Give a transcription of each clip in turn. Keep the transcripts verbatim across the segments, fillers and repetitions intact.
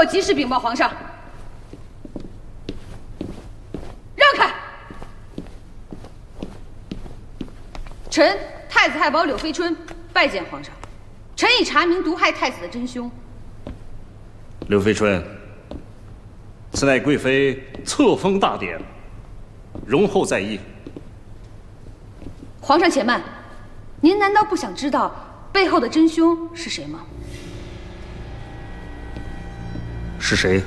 我及时禀报皇上。让开！臣太子太保柳飞春拜见皇上。臣已查明毒害太子的真凶。 柳飞春，此乃贵妃册封大典，容后再议。 皇上且慢，您难道不想知道背后的真凶是谁吗？ 是谁？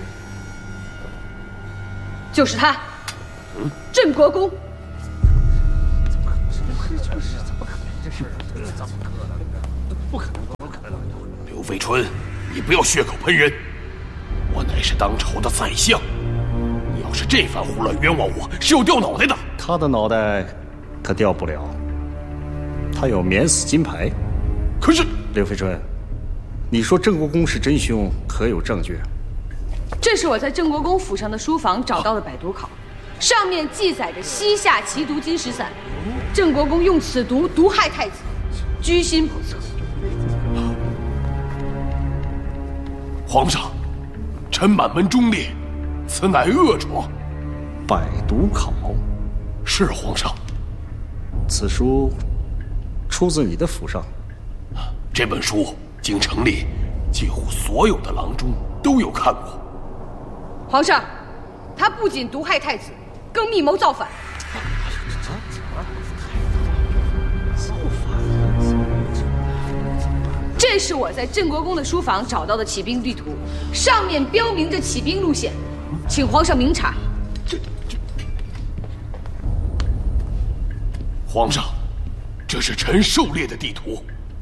就是他，嗯，镇国公。 怎么可能？怎么可能？这事怎么可能？不可能，不可能！ 刘飞春，你不要血口喷人，我乃是当朝的宰相，你要是这番胡乱冤枉我，是要掉脑袋的。 他的脑袋可掉不了，他有免死金牌。 可是刘飞春，你说郑国公是真凶，可有证据？ 这是我在郑国公府上的书房找到的百毒考，上面记载着西夏奇毒金石散，郑国公用此毒毒害太子，居心叵测。 皇上，臣满门忠烈，此乃恶闯。 百毒考， 是皇上。 此书出自你的府上。 这本书经城里几乎所有的郎中都有看过。 皇上，他不仅毒害太子，更密谋造反。这是我在镇国公的书房找到的起兵地图，上面标明着起兵路线，请皇上明察。 这这，皇上，这是臣狩猎的地图。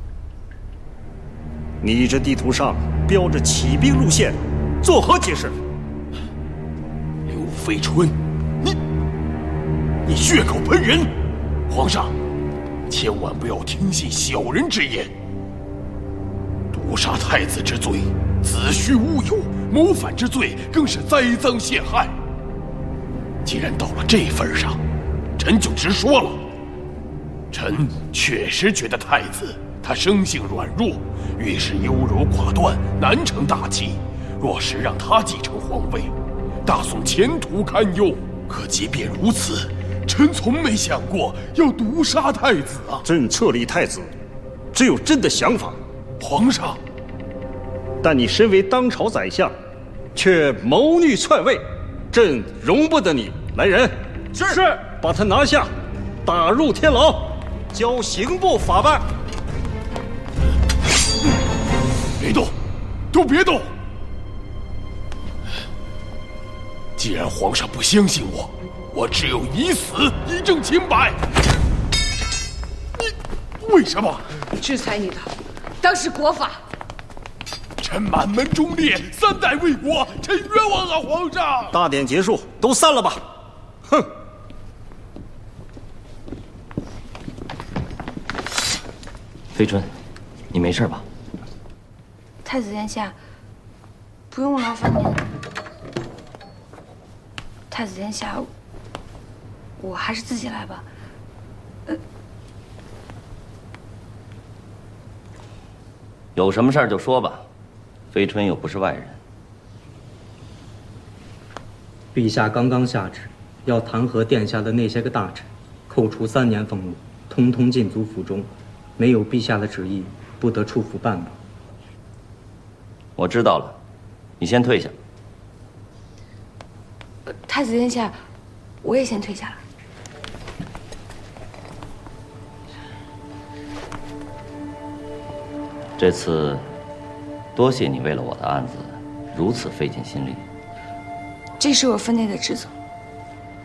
你这地图上标着起兵路线，作何解释？ 刘飞春，你你血口喷人！皇上，千万不要听信小人之言。毒杀太子之罪，子虚乌有；谋反之罪，更是栽赃陷害。既然到了这份上，臣就直说了。臣确实觉得太子他生性软弱，遇事优柔寡断，难成大器。若是让他继承皇位，大宋前途堪忧。可即便如此，臣从没想过要毒杀太子啊！ 朕册立太子，只有朕的想法。 皇上， 但你身为当朝宰相，却谋逆篡位，朕容不得你。来人， 是是，把他拿下，打入天牢，交刑部法办。 别动，都别动！既然皇上不相信我，我只有以死以证清白。你为什么？ 制裁你的当是国法。 臣满门忠烈，三代为国，臣冤枉啊！皇上， 大典结束，都散了吧。哼！ 飞春，你没事吧？ 太子殿下，不用劳烦您。太子殿下，我还是自己来吧。呃， 有什么事儿就说吧，飞春又不是外人。 陛下刚刚下旨，要弹劾殿下的那些个大臣，扣除三年俸禄，通通禁足府中，没有陛下的旨意，不得出府办吧。 我知道了，你先退下。 呃太子殿下，我也先退下了。 这次，多谢你为了我的案子如此费尽心力。 这是我分内的职责。